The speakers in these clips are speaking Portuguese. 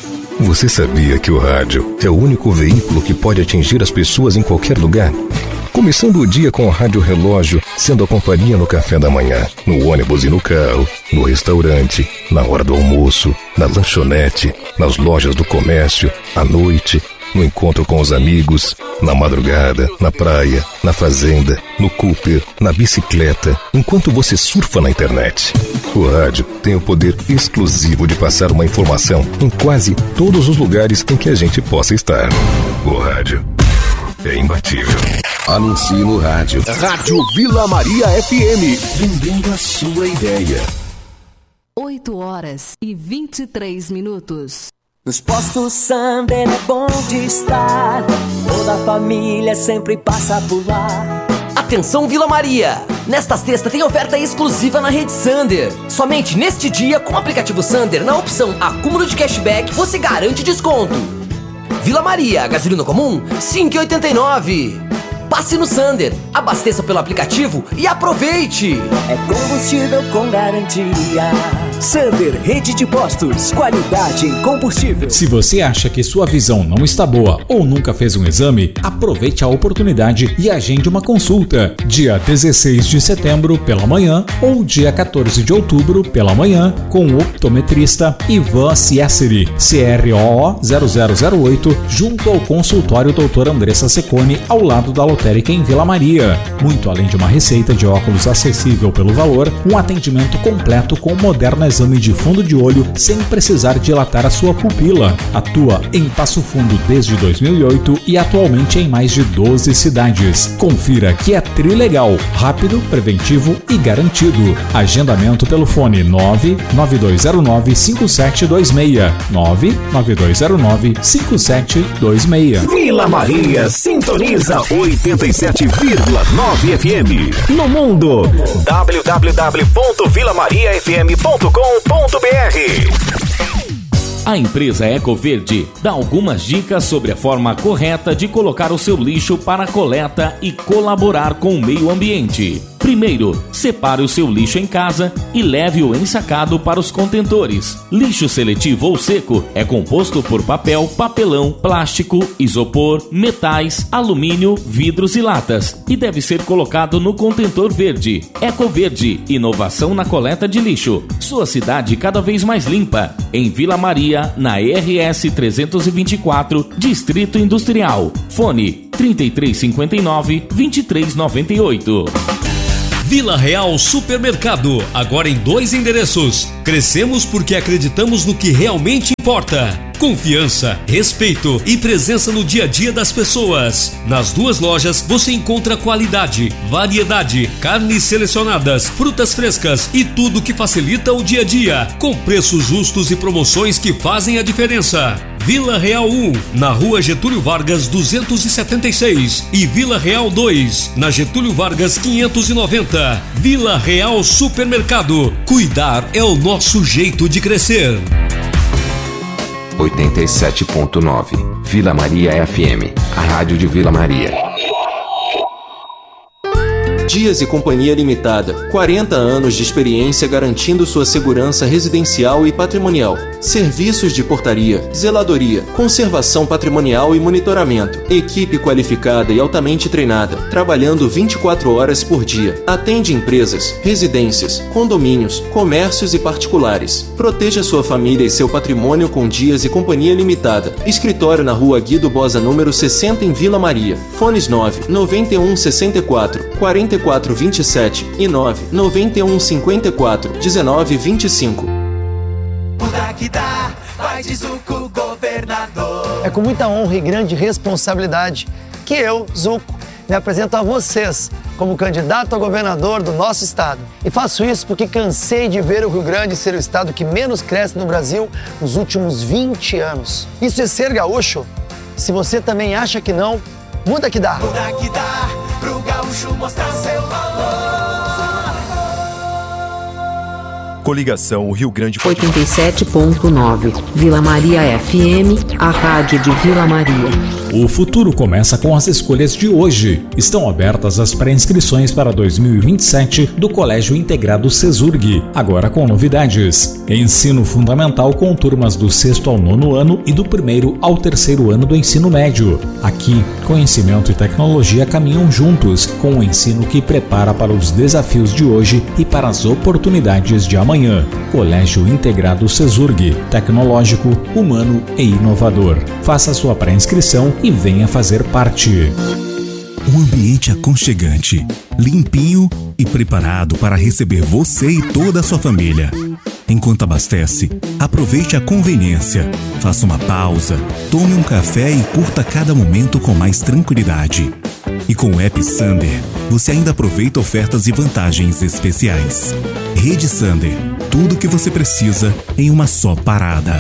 Você sabia que o rádio é o único veículo que pode atingir as pessoas em qualquer lugar? Começando o dia com o rádio relógio, sendo a companhia no café da manhã, no ônibus e no carro, no restaurante, na hora do almoço, na lanchonete, nas lojas do comércio, à noite, no encontro com os amigos, na madrugada, na praia, na fazenda, no Cooper, na bicicleta, enquanto você surfa na internet. O rádio tem o poder exclusivo de passar uma informação em quase todos os lugares em que a gente possa estar. O rádio é imbatível. Anuncie no rádio. Rádio Vila Maria FM, vendendo a sua ideia. 8h23. Nos postos Sander é bom de estar, toda a família sempre passa por lá. Atenção Vila Maria! Nesta sexta tem oferta exclusiva na rede Sander. Somente neste dia, com o aplicativo Sander, na opção acúmulo de cashback, você garante desconto. Vila Maria, gasolina comum, R$ 5,89. Passe no Sander, abasteça pelo aplicativo e aproveite! É combustível com garantia. Sander, rede de postos, qualidade em combustível. Se você acha que sua visão não está boa ou nunca fez um exame, aproveite a oportunidade e agende uma consulta. Dia 16 de setembro pela manhã ou dia 14 de outubro pela manhã com o optometrista Ivan Ciesseri, CROO 0008, junto ao consultório Dr. Andressa Secone, ao lado da lotérica em Vila Maria. Muito além de uma receita de óculos acessível pelo valor, um atendimento completo com moderno exame de fundo de olho sem precisar dilatar a sua pupila. Atua em Passo Fundo desde 2008 e atualmente em mais de 12 cidades. Confira que é trilegal, rápido, preventivo e garantido. Agendamento pelo fone 99209-5726. 99209-5726. Vila Maria sintoniza 87,9 FM. No mundo, www.vilamariafm.com.br. A empresa Ecoverde dá algumas dicas sobre a forma correta de colocar o seu lixo para coleta e colaborar com o meio ambiente. Primeiro, separe o seu lixo em casa e leve-o ensacado para os contentores. Lixo seletivo ou seco é composto por papel, papelão, plástico, isopor, metais, alumínio, vidros e latas e deve ser colocado no contentor verde. Ecoverde, inovação na coleta de lixo. Sua cidade cada vez mais limpa. Em Vila Maria, na RS 324, Distrito Industrial. Fone 3359-2398. Vila Real Supermercado, agora em 2 endereços. Crescemos porque acreditamos no que realmente importa. Confiança, respeito e presença no dia a dia das pessoas. Nas 2 lojas você encontra qualidade, variedade, carnes selecionadas, frutas frescas e tudo que facilita o dia a dia, com preços justos e promoções que fazem a diferença. Vila Real 1, na Rua Getúlio Vargas 276 e Vila Real 2, na Getúlio Vargas 590. Vila Real Supermercado. Cuidar é o nosso jeito de crescer. 87.9 Vila Maria FM, a rádio de Vila Maria. Dias e Companhia Limitada, 40 anos de experiência garantindo sua segurança residencial e patrimonial. Serviços de portaria, zeladoria, conservação patrimonial e monitoramento. Equipe qualificada e altamente treinada, trabalhando 24 horas por dia. Atende empresas, residências, condomínios, comércios e particulares. Proteja sua família e seu patrimônio com Dias e Companhia Limitada. Escritório na Rua Guido Bosa, número 60, em Vila Maria. Fones 99164 4427 e 99154 1925. Muda que dá, vai de Zuco, governador. É com muita honra e grande responsabilidade que eu, Zuco, me apresento a vocês como candidato a governador do nosso estado. E faço isso porque cansei de ver o Rio Grande ser o estado que menos cresce no Brasil nos últimos 20 anos. Isso é ser gaúcho? Se você também acha que não, muda que dá. Muda que dá, pro gaúcho mostrar seu valor. Coligação Rio Grande. 87.9 Vila Maria FM, a rádio de Vila Maria. O futuro começa com as escolhas de hoje. Estão abertas as pré-inscrições para 2027 do Colégio Integrado CESURG, agora com novidades. Ensino fundamental com turmas do 6º ao 9º ano e do 1º ao 3º ano do ensino médio. Aqui, conhecimento e tecnologia caminham juntos, com um ensino que prepara para os desafios de hoje e para as oportunidades de amanhã. Colégio Integrado CESURG, tecnológico, humano e inovador. Faça sua pré-inscrição e venha fazer parte. Um ambiente aconchegante, limpinho e preparado para receber você e toda a sua família. Enquanto abastece, aproveite a conveniência. Faça uma pausa, tome um café e curta cada momento com mais tranquilidade. E com o app Sander, você ainda aproveita ofertas e vantagens especiais. Rede Sander, tudo o que você precisa em uma só parada.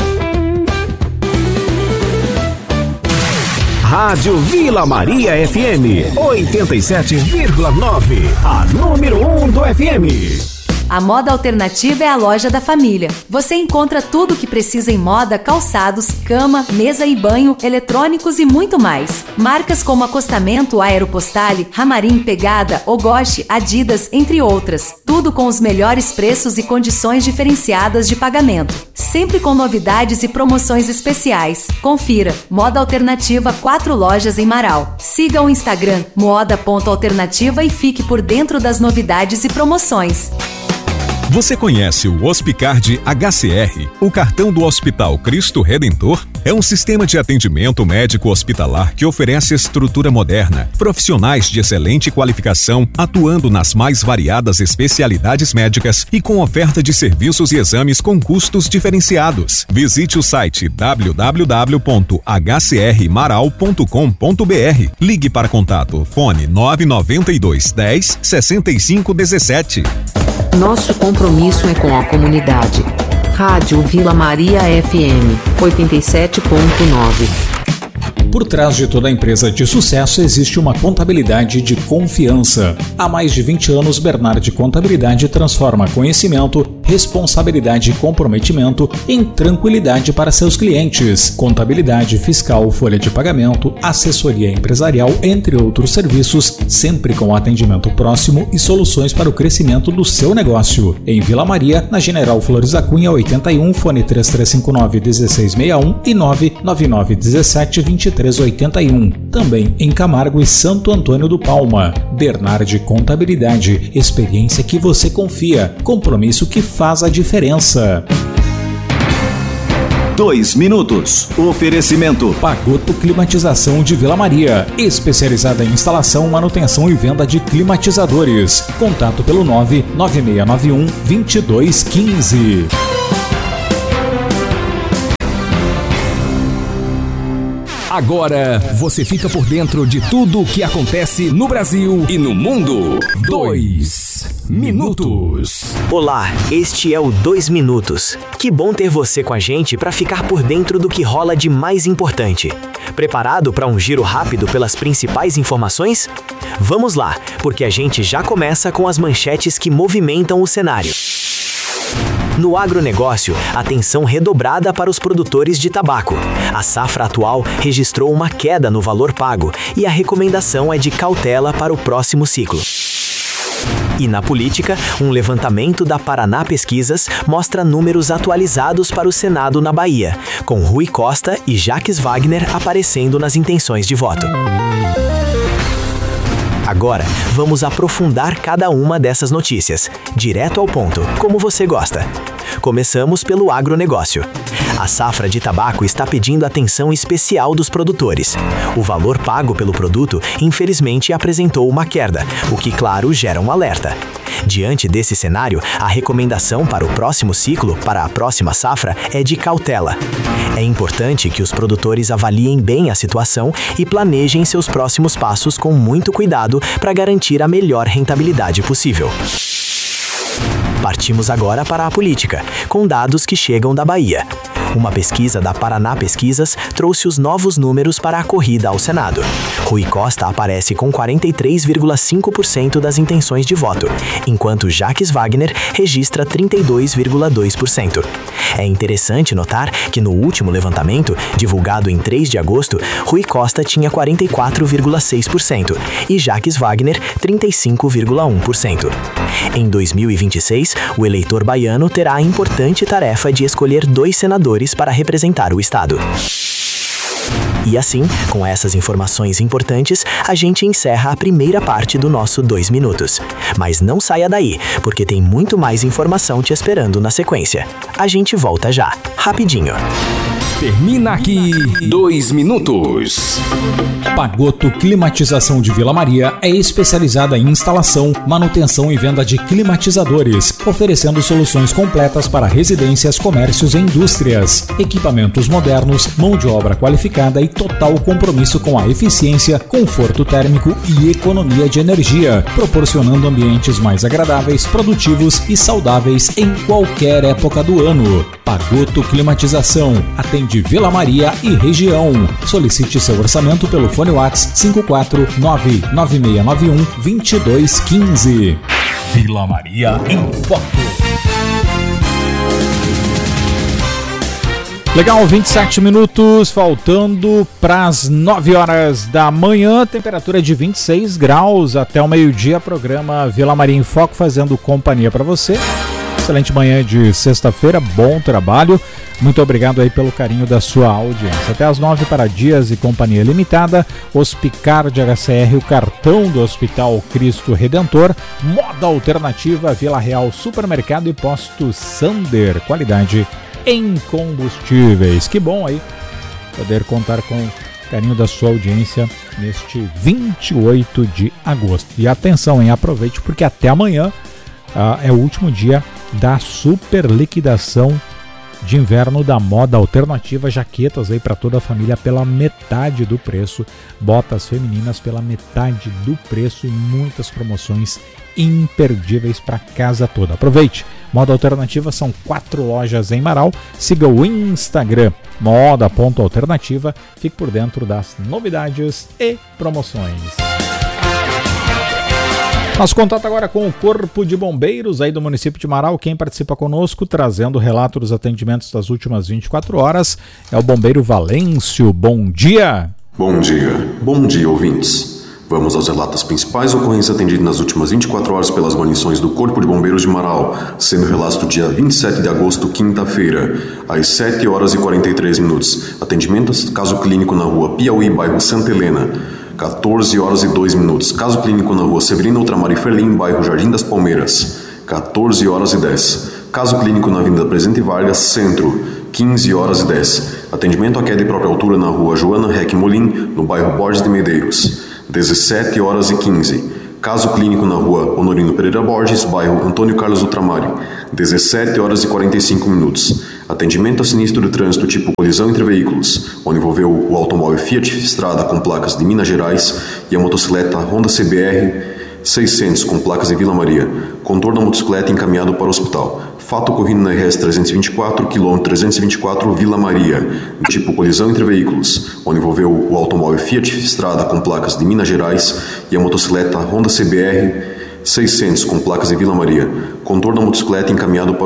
Rádio Vila Maria FM 87,9, a número 1 do FM. A Moda Alternativa é a loja da família. Você encontra tudo o que precisa em moda, calçados, cama, mesa e banho, eletrônicos e muito mais. Marcas como Acostamento, Aeropostale, Ramarim, Pegada, Ogoshi, Adidas, entre outras. Tudo com os melhores preços e condições diferenciadas de pagamento. Sempre com novidades e promoções especiais. Confira. Moda Alternativa, 4 lojas em Marau. Siga o Instagram moda.alternativa e fique por dentro das novidades e promoções. Você conhece o Hospicard HCR, o cartão do Hospital Cristo Redentor? É um sistema de atendimento médico hospitalar que oferece estrutura moderna, profissionais de excelente qualificação, atuando nas mais variadas especialidades médicas e com oferta de serviços e exames com custos diferenciados. Visite o site www.hcrmarau.com.br. Ligue para contato, fone 992 10 65 17. Nosso compromisso é com a comunidade. Rádio Vila Maria FM 87.9. Por trás de toda empresa de sucesso existe uma contabilidade de confiança. Há mais de 20 anos, Bernardi Contabilidade transforma conhecimento, responsabilidade e comprometimento em tranquilidade para seus clientes. Contabilidade fiscal, folha de pagamento, assessoria empresarial, entre outros serviços, sempre com atendimento próximo e soluções para o crescimento do seu negócio. Em Vila Maria, na General Flores da Cunha 81, fone 3359-1661 e 99917-2381. Também em Camargo e Santo Antônio do Palma. Bernardi Contabilidade, experiência que você confia, compromisso que faz a diferença. 2 minutos. Oferecimento Pagoto Climatização de Vila Maria, especializada em instalação, manutenção e venda de climatizadores. Contato pelo 99691-2215. Agora você fica por dentro de tudo o que acontece no Brasil e no mundo. 2 minutos. Olá, este é o 2 Minutos. Que bom ter você com a gente para ficar por dentro do que rola de mais importante. Preparado para um giro rápido pelas principais informações? Vamos lá, porque a gente já começa com as manchetes que movimentam o cenário. No agronegócio, atenção redobrada para os produtores de tabaco. A safra atual registrou uma queda no valor pago e a recomendação é de cautela para o próximo ciclo. E na política, um levantamento da Paraná Pesquisas mostra números atualizados para o Senado na Bahia, com Rui Costa e Jacques Wagner aparecendo nas intenções de voto. Agora, vamos aprofundar cada uma dessas notícias, direto ao ponto, como você gosta. Começamos pelo agronegócio. A safra de tabaco está pedindo atenção especial dos produtores. O valor pago pelo produto, infelizmente, apresentou uma queda, o que, claro, gera um alerta. Diante desse cenário, a recomendação para o próximo ciclo, para a próxima safra, é de cautela. É importante que os produtores avaliem bem a situação e planejem seus próximos passos com muito cuidado para garantir a melhor rentabilidade possível. Partimos agora para a política, com dados que chegam da Bahia. Uma pesquisa da Paraná Pesquisas trouxe os novos números para a corrida ao Senado. Rui Costa aparece com 43,5% das intenções de voto, enquanto Jacques Wagner registra 32,2%. É interessante notar que no último levantamento, divulgado em 3 de agosto, Rui Costa tinha 44,6% e Jacques Wagner 35,1%. Em 2026, o eleitor baiano terá a importante tarefa de escolher 2 senadores para representar o estado. E assim, com essas informações importantes, a gente encerra a primeira parte do nosso 2 minutos. Mas não saia daí, porque tem muito mais informação te esperando na sequência. A gente volta já, rapidinho. Termina aqui 2 minutos. Pagoto Climatização de Vila Maria é especializada em instalação, manutenção e venda de climatizadores, oferecendo soluções completas para residências, comércios e indústrias. Equipamentos modernos, mão de obra qualificada e total compromisso com a eficiência, conforto térmico e economia de energia, proporcionando ambientes mais agradáveis, produtivos e saudáveis em qualquer época do ano. Pagoto Climatização atende Vila Maria e região. Solicite seu orçamento pelo fone WhatsApp 549-9691-2215. Vila Maria em Foco. Legal, 27 minutos, faltando para as 9 horas da manhã, temperatura de 26 graus até o meio-dia, programa Vila Maria em Foco fazendo companhia para você. Excelente manhã de sexta-feira, bom trabalho. Muito obrigado aí pelo carinho da sua audiência. Até às 9 para Dias e Companhia Limitada, Hospicard HCR, o cartão do Hospital Cristo Redentor, Moda Alternativa, Vila Real Supermercado e Posto Sander, qualidade em combustíveis. Que bom aí poder contar com o carinho da sua audiência neste 28 de agosto. E atenção, hein? Aproveite porque até amanhã é o último dia da super liquidação de inverno da Moda Alternativa, jaquetas aí para toda a família pela metade do preço, botas femininas pela metade do preço e muitas promoções imperdíveis para casa toda. Aproveite! Moda Alternativa, são 4 lojas em Marau. Siga o Instagram moda.alternativa, fique por dentro das novidades e promoções. Nosso contato agora com o Corpo de Bombeiros aí do município de Marau. Quem participa conosco, trazendo relato dos atendimentos das últimas 24 horas, é o bombeiro Valêncio. Bom dia! Bom dia, ouvintes. Vamos aos relatos principais ocorrências atendidas nas últimas 24 horas pelas guarnições do Corpo de Bombeiros de Marau, sendo relato do dia 27 de agosto, quinta-feira, às 7 horas e 43 minutos. Atendimentos, caso clínico na rua Piauí, bairro Santa Helena. 14 horas e 2 minutos. Caso clínico na rua Severino Ultramar e Ferlim, bairro Jardim das Palmeiras. 14 horas e 10. Caso clínico na Avenida Presidente Vargas, Centro. 15 horas e 10. Atendimento à queda de própria altura na rua Joana Reck Molim, no bairro Borges de Medeiros. 17 horas e 15. Caso clínico na rua Honorino Pereira Borges, bairro Antônio Carlos Ultramar. 17 horas e 45 minutos. Atendimento a sinistro de trânsito tipo colisão entre veículos, onde envolveu o automóvel Fiat Strada com placas de Minas Gerais e a motocicleta Honda CBR 600 com placas de Vila Maria. Condutor da motocicleta encaminhado para o hospital. Fato ocorrido na RS 324, quilômetro 324, Vila Maria, tipo colisão entre veículos, onde envolveu o automóvel Fiat Strada com placas de Minas Gerais e a motocicleta Honda CBR 600 com placas de Vila Maria. Condutor da motocicleta encaminhado para